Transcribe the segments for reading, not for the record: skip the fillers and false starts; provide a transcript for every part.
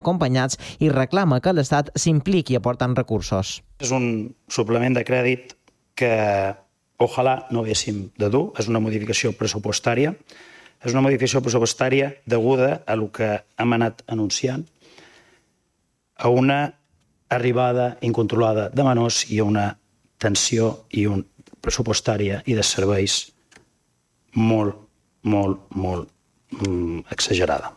acompanyats i reclama que l'Estat s'impliqui aportant recursos. És un suplement de crèdit que ojalà no haguéssim de dur. És una modificació pressupostària. És una modificació pressupostària deguda a el que hem anat anunciant, a una arribada incontrolada de menors i a una tensió pressupostària i de serveis molt exagerada.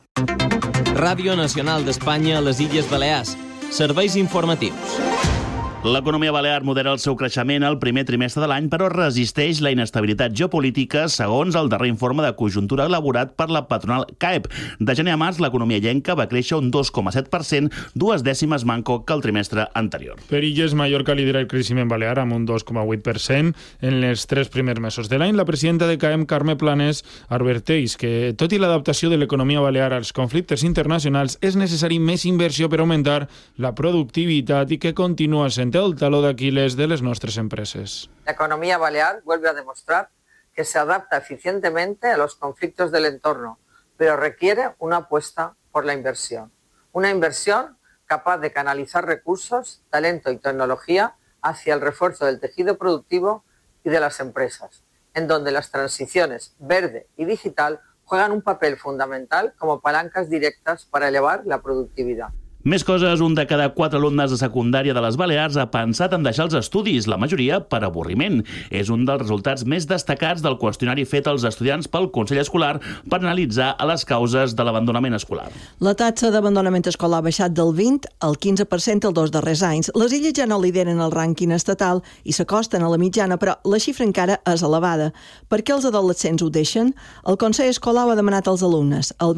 Ràdio Nacional d'Espanya a les Illes Balears. Serveis informatius. L'economia balear modera el seu creixement al primer trimestre de l'any, però resisteix la inestabilitat geopolítica, segons el darrer informe de conjuntura elaborat per la patronal CAEP. De gener a març, l'economia llenca va créixer un 2,7%, 2 dècimes manco que el trimestre anterior. Per Illes, Mallorca lidera el creixement balear amb un 2,8%. En els 3 primers mesos de l'any, la presidenta de CAEP, Carme Planes, adverteix que, tot i l'adaptació de l'economia balear als conflictes internacionals, és necessari més inversió per augmentar la productivitat i que continua sent el taló d'Aquiles de les nostres empreses. La economía balear vuelve a demostrar que se adapta eficientemente a los conflictos del entorno, pero requiere una apuesta por la inversión. Una inversión capaz de canalizar recursos, talento y tecnología hacia el refuerzo del tejido productivo y de las empresas, en donde las transiciones verde y digital juegan un papel fundamental como palancas directas para elevar la productividad. Més coses, un de cada 4 alumnes de secundària de les Balears ha pensat en deixar els estudis, la majoria per avorriment. És un dels resultats més destacats del qüestionari fet als estudiants pel Consell Escolar per analitzar les causes de l'abandonament escolar. La taxa d'abandonament escolar ha baixat del 20 al 15% els 2 darrers anys. Les illes ja no lideren el rànquing estatal i s'acosten a la mitjana, però la xifra encara és elevada. Per què els adolescents ho deixen? El Consell Escolar ho ha demanat als alumnes. El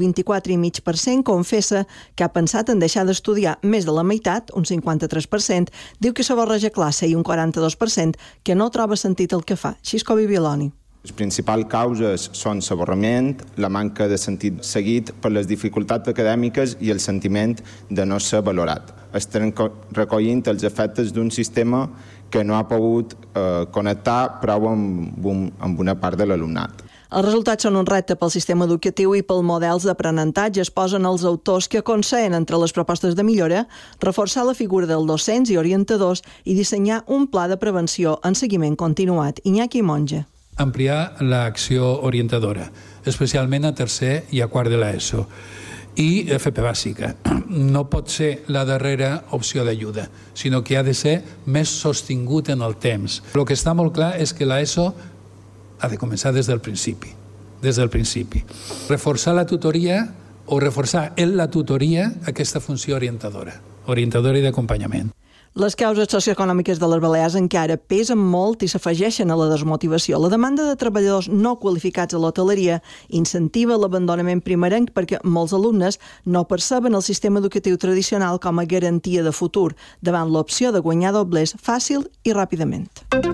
24,5% confessa que ha pensat en deixar d'estudiar. Més de la meitat, un 53%, diu que s'avorreja classe i un 42% que no troba sentit el que fa. Xisco Bibiloni. Les principals causes són l'avorriment, la manca de sentit seguit per les dificultats acadèmiques i el sentiment de no ser valorat. Estem recollint els efectes d'un sistema que no ha pogut connectar prou amb una part de l'alumnat. Els resultats són un repte pel sistema educatiu i pel models d'aprenentatge. Es posen els autors que aconsegueixen entre les propostes de millora reforçar la figura dels docents i orientadors i dissenyar un pla de prevenció en seguiment continuat. Iñaki Monge. Ampliar l'acció orientadora, especialment a tercer i a quart de l'ESO. I FP bàsica. No pot ser la darrera opció d'ajuda, sinó que ha de ser més sostingut en el temps. El que està molt clar és que l'ESO ha de començar des del principi. Reforçar la tutoria o reforçar en la tutoria aquesta funció orientadora i d'acompanyament. Les causes socioeconòmiques de les Balears encara pesen molt i s'afegeixen a la desmotivació. La demanda de treballadors no qualificats a l'hoteleria incentiva l'abandonament primerenc perquè molts alumnes no perceben el sistema educatiu tradicional com a garantia de futur, davant l'opció de guanyar doblers fàcil i ràpidament.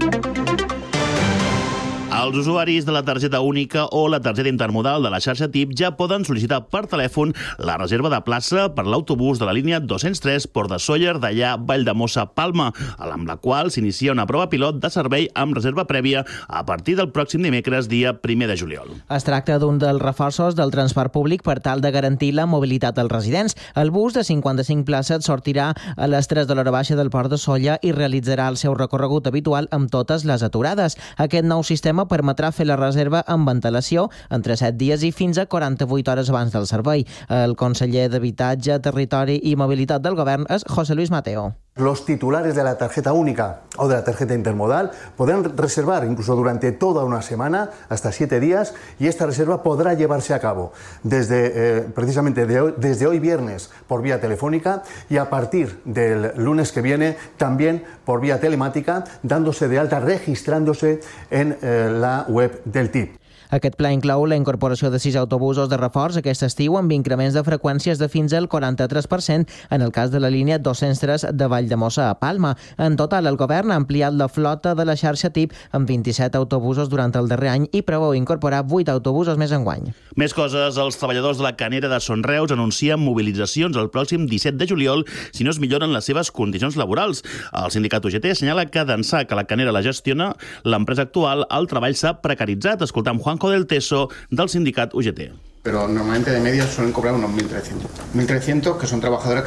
Els usuaris de la targeta única o la targeta intermodal de la xarxa TIP ja poden sol·licitar per telèfon la reserva de plaça per l'autobús de la línia 203 Port de Sóller d'allà Valldemossa-Palma, amb la qual s'inicia una prova pilot de servei amb reserva prèvia a partir del pròxim dimecres, dia 1 de juliol. Es tracta d'un dels reforços del transport públic per tal de garantir la mobilitat dels residents. El bus de 55 places sortirà a les 3 de l'hora baixa del Port de Sóller i realitzarà el seu recorregut habitual amb totes les aturades. Aquest nou sistema permetrà fer la reserva amb antelació entre 7 dies i fins a 48 hores abans del servei. El conseller d'Habitatge, Territori i Mobilitat del Govern és José Luis Mateo. Los titulares de la tarjeta única o de la tarjeta intermodal podrán reservar incluso durante toda una semana, hasta 7 días, y esta reserva podrá llevarse a cabo precisamente desde hoy viernes por vía telefónica y a partir del lunes que viene también por vía telemática, dándose de alta, registrándose en la web del TIP. Aquest pla inclou la incorporació de 6 autobusos de reforç aquest estiu amb increments de freqüències de fins al 43% en el cas de la línia 203 de Valldemossa a Palma. En total, el govern ha ampliat la flota de la xarxa TIP amb 27 autobusos durant el darrer any i preveu incorporar 8 autobusos més enguany. Més coses, els treballadors de la canera de Son Reus anuncien mobilitzacions el pròxim 17 de juliol si no es milloren les seves condicions laborals. El sindicat UGT assenyala que d'ençà que la canera la gestiona l'empresa actual, el treball s'ha precaritzat. Escoltam Juanjo del Teso del sindicat UGT. Pero normalmente de media suelen cobrar unos 1.300. 1.300 que son trabajadores